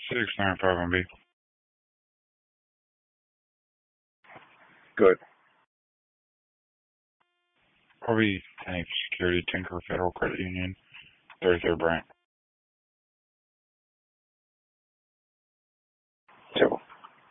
695MB. Good. RB Tank Security, Tinker Federal Credit Union, 33rd branch.